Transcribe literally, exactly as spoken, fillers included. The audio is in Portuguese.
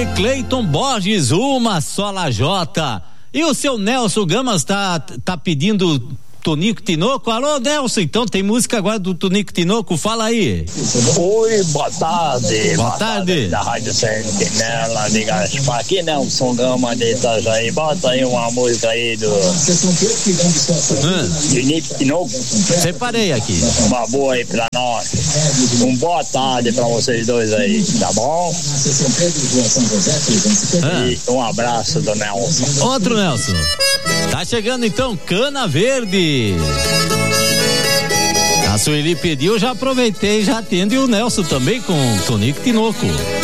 Aí, Cleiton Borges, uma só lajota. E o seu Nelson Gamas tá, tá pedindo Tonico Tinoco. Alô, Nelson, então tem música agora do Tonico Tinoco, fala aí. Oi, boa tarde. Boa, boa tarde. tarde. Da Rádio Sentinela de Gaspar. Aqui Nelson Gama de Itajaí. Bota aí uma música aí do Tonico Tinoco. Separei aqui. Uma boa aí pra nós. Um boa tarde pra vocês dois aí, tá bom? Ah. E um abraço do Nelson. Outro Nelson. Tá chegando então Cana Verde. A Sueli pediu, já aproveitei, já atendo, e o Nelson também com Tonico Tinoco.